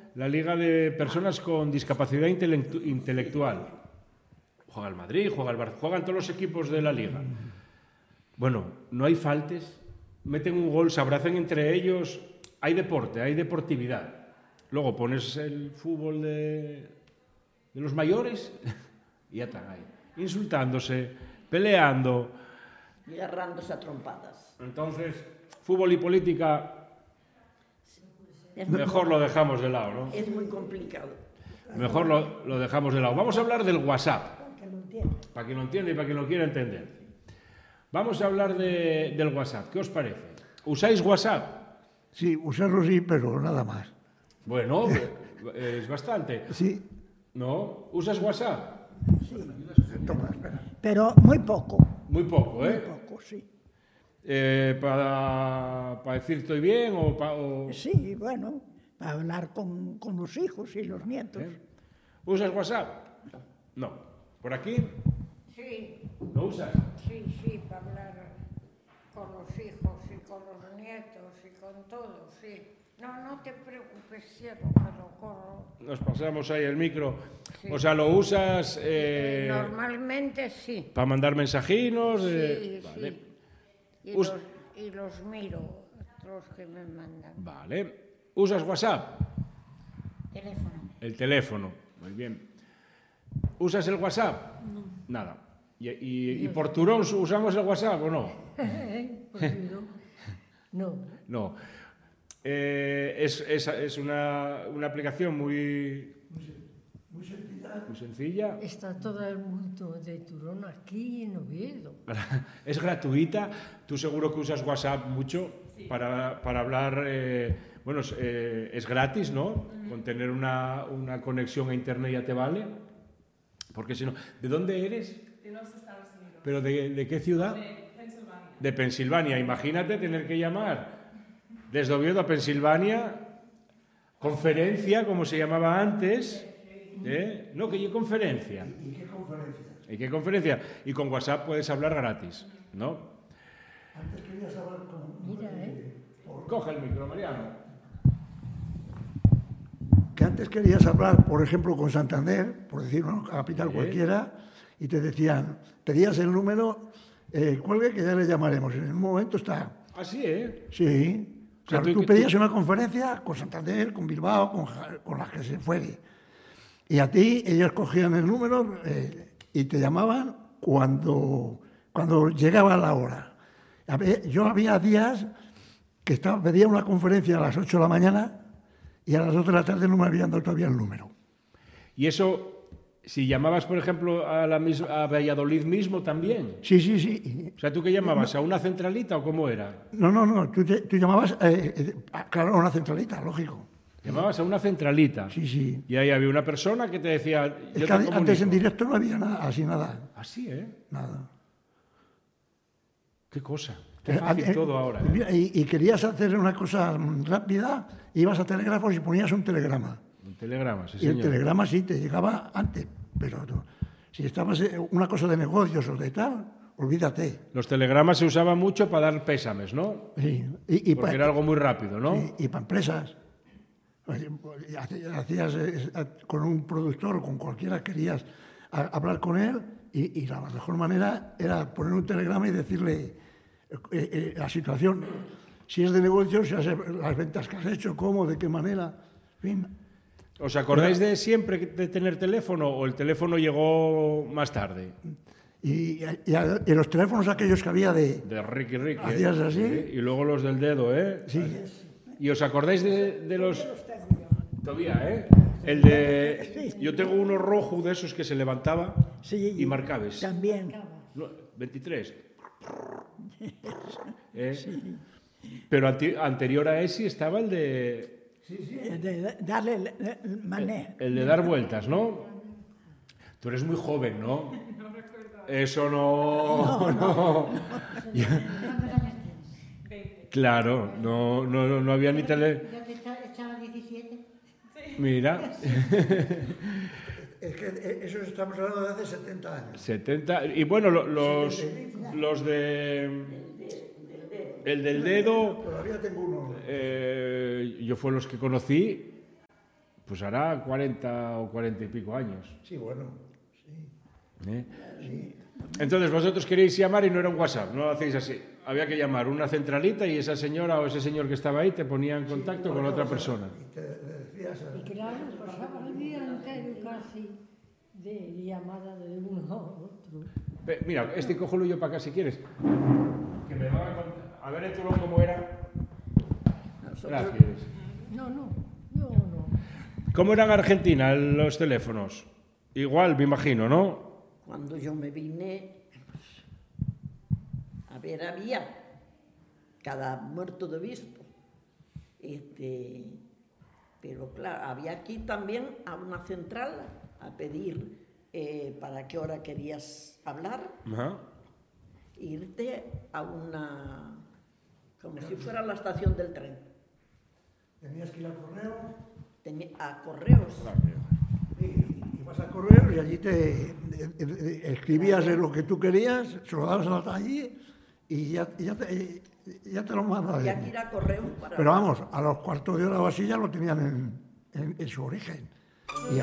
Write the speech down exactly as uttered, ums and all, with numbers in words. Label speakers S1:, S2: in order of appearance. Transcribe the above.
S1: la liga de personas con discapacidad intelectu intelectual. Juega el Madrid, juega el Barcelona, juegan todos los equipos de la liga. Bueno, no hay faltes, meten un gol, se abrazan entre ellos, hay deporte, hay deportividad. Luego pones el fútbol de, de los mayores y ya están ahí, insultándose, peleando.
S2: Y agarrándose a trompadas.
S1: Entonces, fútbol y política, mejor lo dejamos de lado, ¿no?
S2: Es muy complicado.
S1: Mejor lo, lo dejamos de lado. Vamos a hablar del WhatsApp.
S2: Para que lo entienda.
S1: Para quien lo entienda y para quien lo quiera entender. Vamos a hablar de, del WhatsApp. ¿Qué os parece? ¿Usáis WhatsApp?
S3: Sí, usarlo sí, pero nada más.
S1: Bueno, es bastante.
S3: Sí.
S1: ¿No? ¿Usas WhatsApp?
S3: Sí. Toma, espera.
S2: Pero muy poco.
S1: Muy poco, ¿eh?
S2: Muy poco, sí.
S1: Eh, para, ¿Para decir estoy bien o, pa, o...?
S2: Sí, bueno, para hablar con, con los hijos y los nietos.
S1: ¿Eh? ¿Usas WhatsApp? No. ¿Por aquí?
S4: Sí,
S1: ¿Lo usas?
S4: sí, sí, para hablar con los hijos y con los nietos y con todos, sí. No, no te preocupes, cielo, que lo corro.
S1: Nos pasamos ahí el micro.
S4: Sí.
S1: O sea, ¿lo usas eh,
S4: Normalmente sí.
S1: para mandar mensajinos?
S4: Sí,
S1: Eh,
S4: sí.
S1: vale.
S4: Y,
S1: Us-
S4: los, y los miro, los que me mandan.
S1: Vale. ¿Usas WhatsApp?
S4: Teléfono.
S1: El teléfono. Muy bien. ¿Usas el WhatsApp? No. Nada. ¿Y, y, y por turón usamos el WhatsApp o no?
S5: No.
S1: No. Eh, es es, es una, una aplicación muy,
S3: Muy sencilla.
S1: muy sencilla.
S5: Está todo el mundo de Turón aquí en Oviedo.
S1: Es gratuita. Tú seguro que usas WhatsApp mucho para, para hablar. Eh, bueno, es, eh, es gratis, ¿no? Con tener una, una conexión a internet ya te vale. Porque si no, ¿de dónde eres?
S6: De los Estados Unidos.
S1: ¿Pero de, de qué ciudad?
S6: De Pensilvania.
S1: De Pensilvania. Imagínate tener que llamar desde Oviedo a Pensilvania, conferencia, como se llamaba antes. ¿Eh? No, que yo conferencia.
S3: ¿Y qué conferencia?
S1: ¿Y qué conferencia? Y con WhatsApp puedes hablar gratis, ¿no?
S3: Antes querías hablar con...
S5: Mira, ¿eh?
S1: Coge el micro, Mariano.
S3: Que antes querías hablar, por ejemplo, con Santander, por decir una capital
S1: Sí.
S3: cualquiera, y te decían, pedías el número, eh, cuelgue que ya le llamaremos. En un momento está.
S1: Así, ¿eh?
S3: Sí.
S1: O sea,
S3: Claro,
S1: tú-
S3: tú pedías
S1: tú-
S3: una conferencia con Santander, con Bilbao, con, Ja- con las que se fuere. Y a ti, ellos cogían el número eh, y te llamaban cuando, cuando llegaba la hora. A ver, yo había días que estaba, pedía una conferencia a las ocho de la mañana y a las dos de la tarde no me habían dado todavía el número.
S1: Y eso, si llamabas, por ejemplo, a, la mis- a Valladolid mismo también.
S3: Sí, sí, sí. Y-
S1: O sea, ¿tú qué llamabas? ¿A una centralita o cómo era?
S3: No, no, no. Tú, te- tú llamabas, eh, eh, claro, a una centralita, lógico.
S1: Llamabas a una centralita.
S3: Sí, sí.
S1: Y ahí había una persona que te decía...
S3: Es
S1: yo
S3: que
S1: te
S3: antes
S1: comunico.
S3: en directo no había nada, así nada.
S1: Así, ¿eh?
S3: Nada.
S1: Qué cosa. Qué fácil
S3: Eh,
S1: todo ahora. ¿eh?
S3: mira, Y, y querías hacer una cosa mm, rápida, ibas a telégrafos y ponías un telegrama.
S1: Un telegrama, sí,
S3: Y el
S1: señor.
S3: telegrama sí te llegaba antes, pero tú- si estabas en una cosa de negocios o de tal, olvídate.
S1: Los telegramas se usaban mucho para dar pésames, ¿no?
S3: Sí. Y, y
S1: Porque
S3: pa-
S1: era algo muy rápido, ¿no?
S3: y- y para empresas. Oye, haci- Hacías eh, con un productor o con cualquiera, querías a- hablar con él y, y la mejor manera era poner un telegrama y decirle eh, eh, la situación. Si es de negocios, si hace las ventas que has hecho, cómo, de qué manera, en fin.
S1: ¿Os acordáis de siempre de tener teléfono o el teléfono llegó más tarde?
S3: Y, y, a- y los teléfonos aquellos que había de...
S1: De Ricky Ricky. ¿eh?
S3: ¿Hacías así?
S1: Sí, y luego los del dedo, ¿eh?
S3: Sí,
S1: ¿Y os acordáis de, de los...? Todavía, ¿eh? El de... Yo tengo uno rojo de esos que se levantaba
S2: Sí,
S1: y marcabas.
S2: También.
S1: No, veintitrés. ¿Eh? Pero anti- anterior a ese estaba el de...
S2: Eh, de darle el, el mané.
S1: El de dar vueltas, ¿no? Tú eres muy joven, ¿no? Eso no... no. Claro, no, no, no, no había ni tele...
S4: ¿Ya te echa- echaba diecisiete?
S1: Mira,
S3: es que eso estamos hablando de hace setenta años.
S1: setenta... Y bueno, lo- los, los de... El del dedo,
S3: Todavía tengo uno.
S1: eh, yo fue los que conocí, pues hará cuarenta o cuarenta y pico años.
S3: Sí, bueno, sí.
S1: ¿Eh?
S3: sí.
S1: Entonces vosotros queréis llamar y no era un WhatsApp, no lo hacéis así. Había que llamar una centralita y esa señora o ese señor que estaba ahí te ponía en contacto con otra persona.
S3: Y te decías,
S5: Y claro, pasaba el día entero casi de llamada de uno a otro.
S1: Ve, mira, este cógelo yo para acá si quieres. Que me van a contar. A ver en Turón cómo era. Gracias.
S5: No, no, yo no.
S1: ¿Cómo eran en Argentina los teléfonos? Igual, me imagino, ¿no?
S7: Cuando yo me vine, pues, a ver, había cada muerto de obispo. Este, pero claro, había aquí también a una central a pedir eh, para qué hora querías hablar,
S1: Ajá.
S7: irte a una, como si fuera la estación del tren.
S3: tenías que ir al correo.
S7: Tenía, a correos.
S3: Y ibas al correo y allí te eh, eh, escribías lo que tú querías, se lo dabas allí y ya, y ya, te, ya te lo mandaban.
S7: Había que ir a correos para...
S3: Pero vamos, a los cuartos de hora o así ya lo tenían en, en, en su origen.